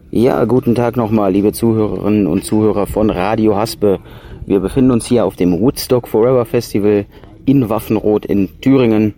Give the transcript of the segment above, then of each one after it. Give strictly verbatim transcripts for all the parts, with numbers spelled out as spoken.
Ja, guten Tag nochmal, liebe Zuhörerinnen und Zuhörer von Radio Haspe. Wir befinden uns hier auf dem Woodstock Forever Festival in Waffenroth in Thüringen.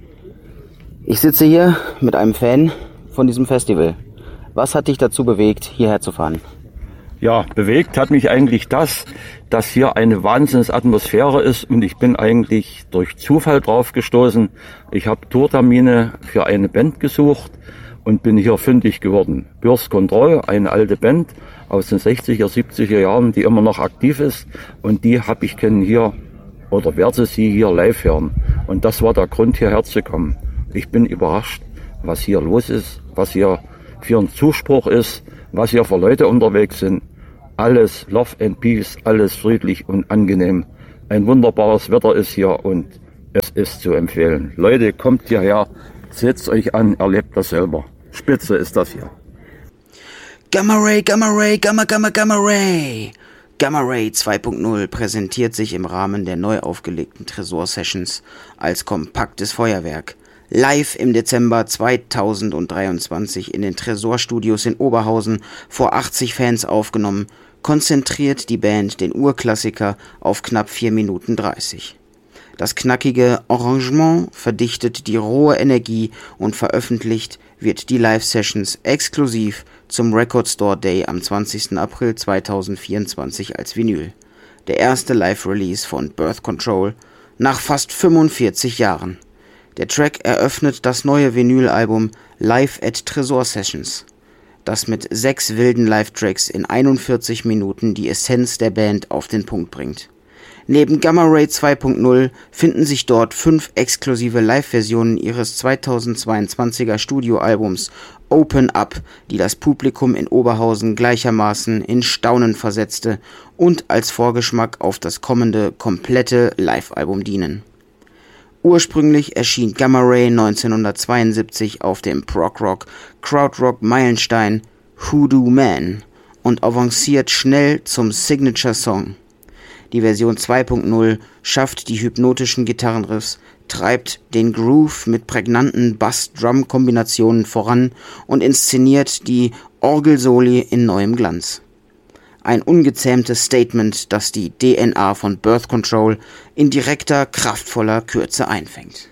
Ich sitze hier mit einem Fan von diesem Festival. Was hat dich dazu bewegt, hierher zu fahren? Ja, bewegt hat mich eigentlich das, dass hier eine Wahnsinnsatmosphäre ist und ich bin eigentlich durch Zufall drauf gestoßen. Ich habe Tourtermine für eine Band gesucht und bin hier fündig geworden. Birth Control, eine alte Band aus den sechziger, siebziger Jahren, die immer noch aktiv ist und die habe ich kennen hier oder werde sie hier live hören. Und das war der Grund, hierher zu kommen. Ich bin überrascht, was hier los ist, was hier für ein Zuspruch ist, was hier für Leute unterwegs sind. Alles Love and Peace, alles friedlich und angenehm. Ein wunderbares Wetter ist hier und es ist zu empfehlen. Leute, kommt hierher, setzt euch an, erlebt das selber. Spitze ist das hier. Gamma Ray, Gamma Ray, Gamma, Gamma, Gamma Ray. Gamma Ray zwei Punkt null präsentiert sich im Rahmen der neu aufgelegten Tresor-Sessions als kompaktes Feuerwerk. Live im Dezember zweitausenddreiundzwanzig in den Tresor-Studios in Oberhausen vor achtzig Fans aufgenommen, konzentriert die Band den Urklassiker auf knapp vier Minuten dreißig. Das knackige Arrangement verdichtet die rohe Energie und veröffentlicht wird die Live-Sessions exklusiv zum Record Store Day am zwanzigsten April zweitausendvierundzwanzig als Vinyl. Der erste Live-Release von Birth Control nach fast fünfundvierzig Jahren. Der Track eröffnet das neue Vinylalbum Live at Tresor Sessions, das mit sechs wilden Live-Tracks in einundvierzig Minuten die Essenz der Band auf den Punkt bringt. Neben Gamma Ray zwei Punkt null finden sich dort fünf exklusive Live-Versionen ihres zweitausendzweiundzwanziger Studioalbums Open Up, die das Publikum in Oberhausen gleichermaßen in Staunen versetzte und als Vorgeschmack auf das kommende komplette Live-Album dienen. Ursprünglich erschien Gamma Ray neunzehnhundertzweiundsiebzig auf dem Prog-Rock Krautrock Meilenstein Hoodoo Man und avanciert schnell zum Signature-Song. Die Version zwei Punkt null schafft die hypnotischen Gitarrenriffs, treibt den Groove mit prägnanten Bass-Drum-Kombinationen voran und inszeniert die Orgelsoli in neuem Glanz. Ein ungezähmtes Statement, das die D N A von Birth Control in direkter, kraftvoller Kürze einfängt.